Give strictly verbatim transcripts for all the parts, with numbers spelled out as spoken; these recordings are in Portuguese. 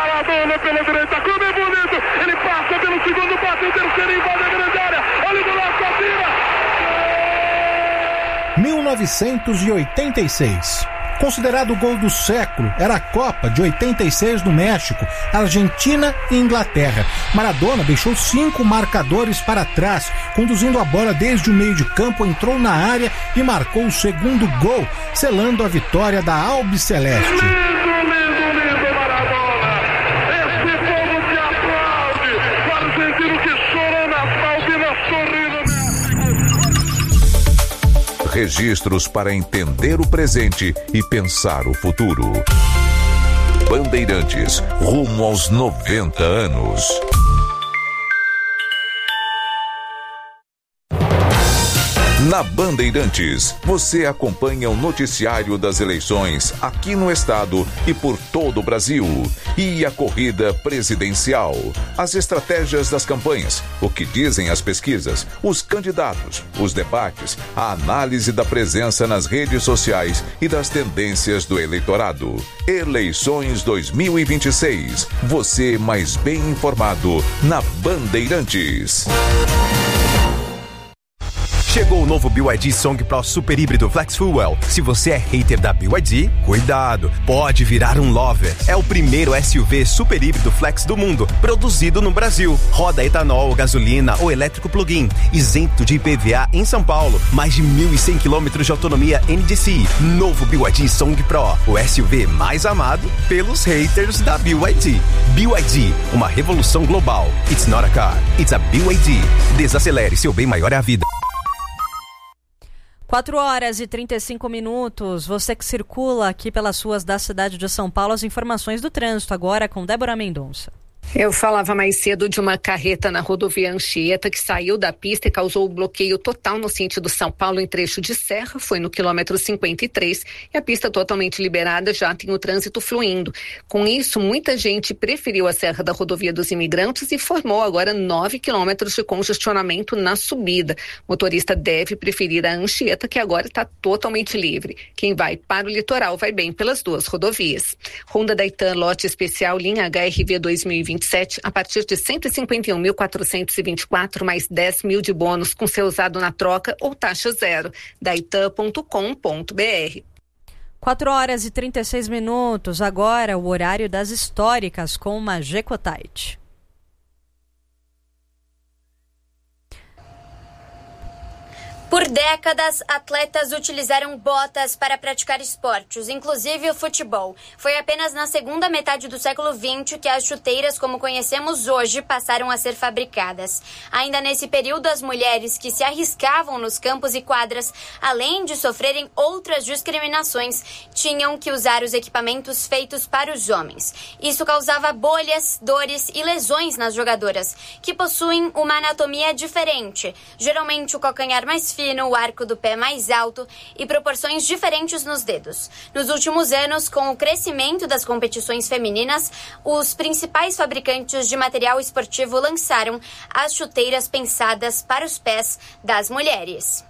Maradona pela direita, como é bonito, ele passa pelo segundo, bate o terceiro, invade a grande área, olha o golaço, atira! mil novecentos e oitenta e seis. Considerado o gol do século, era a Copa de oitenta e seis no México, Argentina e Inglaterra. Maradona deixou cinco marcadores para trás, conduzindo a bola desde o meio de campo, entrou na área e marcou o segundo gol, selando a vitória da Albiceleste. Lindo, lindo, lindo, Maradona! Esse povo te aplaude! O argentino que chorou na falta e na sorriso. Registros para entender o presente e pensar o futuro. Bandeirantes, rumo aos noventa anos. Na Bandeirantes, você acompanha o noticiário das eleições aqui no estado e por todo o Brasil. E a corrida presidencial, as estratégias das campanhas, o que dizem as pesquisas, os candidatos, os debates, a análise da presença nas redes sociais e das tendências do eleitorado. Eleições dois mil e vinte e seis. Você mais bem informado na Bandeirantes. Chegou o novo B Y D Song Pro Super Híbrido Flex Fuel. Se você é hater da B Y D, cuidado, pode virar um lover. É o primeiro S U V super híbrido flex do mundo, produzido no Brasil. Roda etanol, gasolina ou elétrico plug-in, isento de I P V A em São Paulo. Mais de mil e cem quilômetros de autonomia N D C. Novo B Y D Song Pro, o S U V mais amado pelos haters da B Y D. B Y D, uma revolução global. It's not a car, it's a B Y D. Desacelere, seu bem maior é a vida. quatro horas e trinta e cinco minutos. Você que circula aqui pelas ruas da cidade de São Paulo, as informações do trânsito agora com Débora Mendonça. Eu falava mais cedo de uma carreta na rodovia Anchieta que saiu da pista e causou bloqueio total no sentido São Paulo em trecho de serra, foi no quilômetro cinquenta e três, e a pista totalmente liberada já tem o trânsito fluindo. Com isso, muita gente preferiu a serra da rodovia dos Imigrantes e formou agora nove quilômetros de congestionamento na subida. O motorista deve preferir a Anchieta, que agora está totalmente livre. Quem vai para o litoral vai bem pelas duas rodovias. Honda Daitan lote especial linha H R V dois mil e vinte e sete a partir de cento e cinquenta e um mil quatrocentos e vinte e quatro mais dez mil de bônus com seu usado na troca ou taxa zero. daitan ponto com ponto b r. quatro horas e trinta e seis minutos. Agora o horário das históricas com Magé Cotite. Por décadas, atletas utilizaram botas para praticar esportes, inclusive o futebol. Foi apenas na segunda metade do século vinte que as chuteiras, como conhecemos hoje, passaram a ser fabricadas. Ainda nesse período, as mulheres que se arriscavam nos campos e quadras, além de sofrerem outras discriminações, tinham que usar os equipamentos feitos para os homens. Isso causava bolhas, dores e lesões nas jogadoras, que possuem uma anatomia diferente, geralmente o calcanhar mais fino, o arco do pé mais alto e proporções diferentes nos dedos. Nos últimos anos, com o crescimento das competições femininas, os principais fabricantes de material esportivo lançaram as chuteiras pensadas para os pés das mulheres.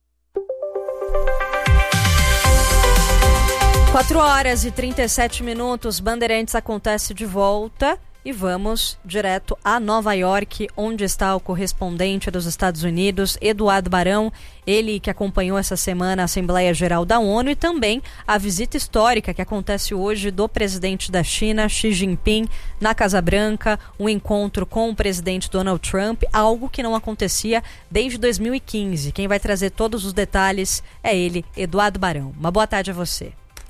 quatro horas e trinta e sete minutos. Bandeirantes acontece de volta. E vamos direto a Nova York, onde está o correspondente dos Estados Unidos, Eduardo Barão, ele que acompanhou essa semana a Assembleia Geral da ONU e também a visita histórica que acontece hoje do presidente da China, Xi Jinping, na Casa Branca, um encontro com o presidente Donald Trump, algo que não acontecia desde dois mil e quinze. Quem vai trazer todos os detalhes é ele, Eduardo Barão. Uma boa tarde a você.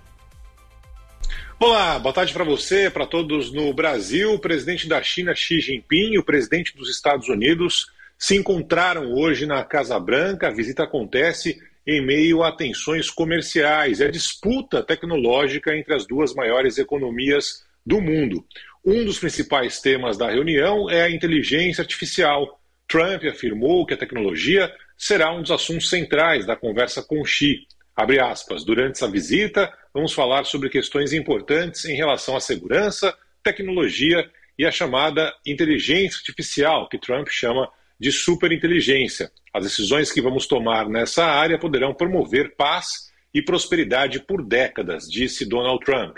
Olá, boa tarde para você, para todos no Brasil. O presidente da China, Xi Jinping, e o presidente dos Estados Unidos se encontraram hoje na Casa Branca. A visita acontece em meio a tensões comerciais e a disputa tecnológica entre as duas maiores economias do mundo. Um dos principais temas da reunião é a inteligência artificial. Trump afirmou que a tecnologia será um dos assuntos centrais da conversa com Xi. Abre aspas, durante essa visita, vamos falar sobre questões importantes em relação à segurança, tecnologia e a chamada inteligência artificial, que Trump chama de superinteligência. As decisões que vamos tomar nessa área poderão promover paz e prosperidade por décadas, disse Donald Trump.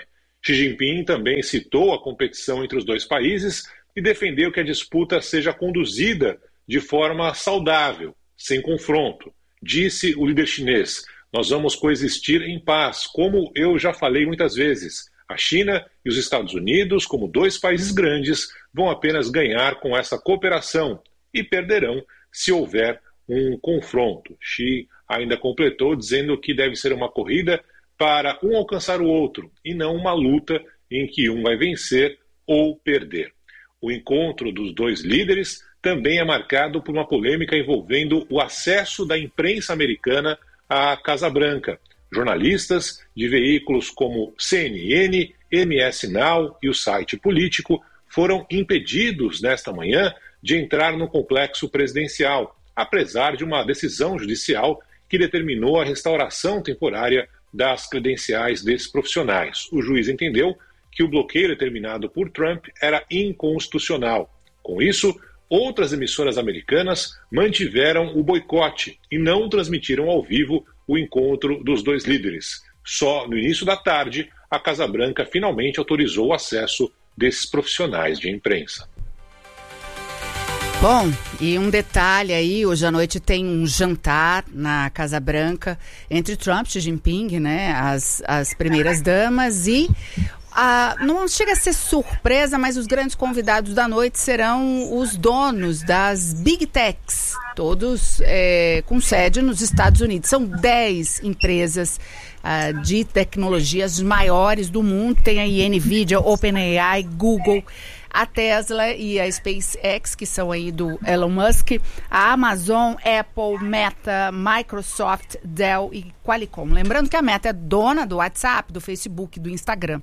Xi Jinping também citou a competição entre os dois países e defendeu que a disputa seja conduzida de forma saudável, sem confronto. Disse o líder chinês: nós vamos coexistir em paz, como eu já falei muitas vezes. A China e os Estados Unidos, como dois países grandes, vão apenas ganhar com essa cooperação e perderão se houver um confronto. Xi ainda completou dizendo que deve ser uma corrida para um alcançar o outro e não uma luta em que um vai vencer ou perder. O encontro dos dois líderes também é marcado por uma polêmica envolvendo o acesso da imprensa americana à Casa Branca. Jornalistas de veículos como C N N, M S Now e o site Político foram impedidos nesta manhã de entrar no complexo presidencial, apesar de uma decisão judicial que determinou a restauração temporária das credenciais desses profissionais. O juiz entendeu que o bloqueio determinado por Trump era inconstitucional. Com isso, outras emissoras americanas mantiveram o boicote e não transmitiram ao vivo o encontro dos dois líderes. Só no início da tarde, a Casa Branca finalmente autorizou o acesso desses profissionais de imprensa. Bom, e um detalhe aí, hoje à noite tem um jantar na Casa Branca entre Trump e Xi Jinping, né, as, as primeiras damas, e a, não chega a ser surpresa, mas os grandes convidados da noite serão os donos das Big Techs, todos é, com sede nos Estados Unidos. São dez empresas uh, de tecnologias maiores do mundo, tem aí NVIDIA, OpenAI, Google, a Tesla e a SpaceX, que são aí do Elon Musk, a Amazon, Apple, Meta, Microsoft, Dell e Qualcomm. Lembrando que a Meta é dona do WhatsApp, do Facebook, do Instagram.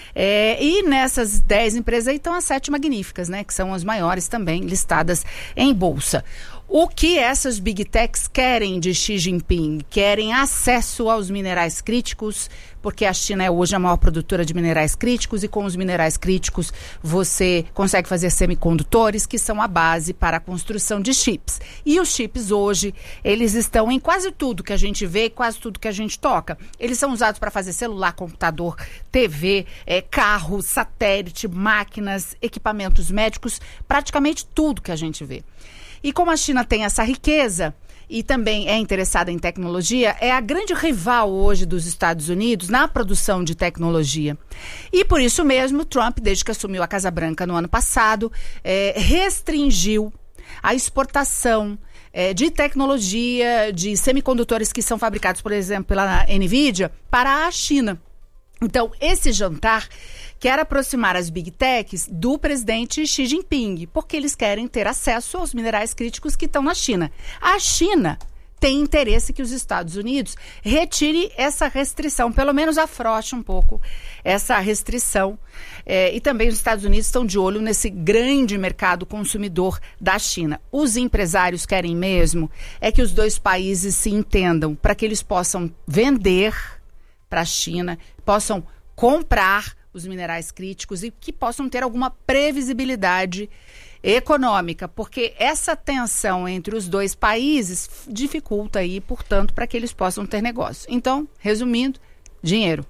É, e nessas dez empresas aí estão as sete magníficas, né, que são as maiores também listadas em bolsa. O que essas Big Techs querem de Xi Jinping? Querem acesso aos minerais críticos, porque a China é hoje a maior produtora de minerais críticos e com os minerais críticos você consegue fazer semicondutores, que são a base para a construção de chips. E os chips hoje, eles estão em quase tudo que a gente vê e quase tudo que a gente toca. Eles são usados para fazer celular, computador, T V, é, carro, satélite, máquinas, equipamentos médicos, praticamente tudo que a gente vê. E como a China tem essa riqueza e também é interessada em tecnologia, é a grande rival hoje dos Estados Unidos na produção de tecnologia. E por isso mesmo, Trump, desde que assumiu a Casa Branca no ano passado, é, restringiu a exportação é, de tecnologia, de semicondutores que são fabricados, por exemplo, pela NVIDIA, para a China. Então, esse jantar quer aproximar as Big Techs do presidente Xi Jinping, porque eles querem ter acesso aos minerais críticos que estão na China. A China tem interesse que os Estados Unidos retire essa restrição, pelo menos afrouxe um pouco essa restrição. É, e também os Estados Unidos estão de olho nesse grande mercado consumidor da China. Os empresários querem mesmo é que os dois países se entendam para que eles possam vender para a China, possam comprar os minerais críticos e que possam ter alguma previsibilidade econômica, porque essa tensão entre os dois países dificulta aí, portanto, para que eles possam ter negócio. Então, resumindo, dinheiro.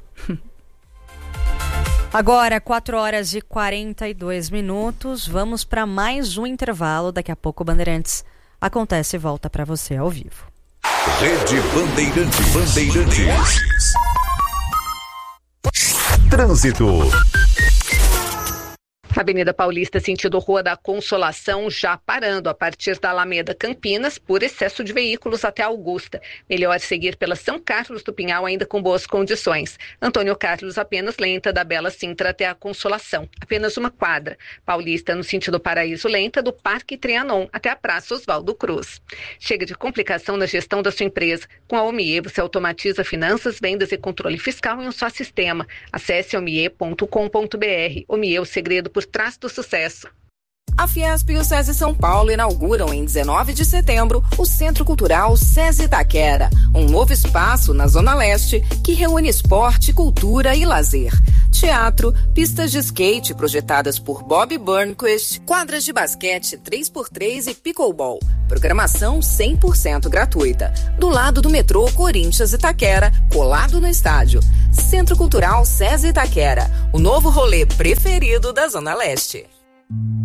Agora, quatro horas e quarenta e dois minutos, vamos para mais um intervalo. Daqui a pouco o Bandeirantes acontece e volta para você ao vivo. Rede Bandeirantes. Bandeirantes. Trânsito. Avenida Paulista, sentido Rua da Consolação, já parando a partir da Alameda Campinas por excesso de veículos até Augusta. Melhor seguir pela São Carlos do Pinhal ainda com boas condições. Antônio Carlos apenas lenta da Bela Sintra até a Consolação, apenas uma quadra. Paulista no sentido Paraíso lenta do Parque Trianon até a Praça Oswaldo Cruz. Chega de complicação na gestão da sua empresa. Com a Omie você automatiza finanças, vendas e controle fiscal em um só sistema. Acesse omie ponto com ponto br. Omie, o segredo por trás do sucesso. A Fiesp e o SESI São Paulo inauguram em dezenove de setembro o Centro Cultural SESI Itaquera, um novo espaço na Zona Leste que reúne esporte, cultura e lazer. Teatro, pistas de skate projetadas por Bob Burnquist, quadras de basquete três por três e pickleball. Programação cem por cento gratuita. Do lado do metrô Corinthians Itaquera, colado no estádio. Centro Cultural SESI Itaquera, o novo rolê preferido da Zona Leste.